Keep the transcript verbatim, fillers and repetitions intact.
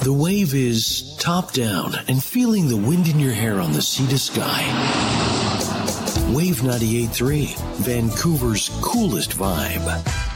The wave is top down and feeling the wind in your hair on the sea to sky. Wave ninety-eight point three, Vancouver's coolest vibe.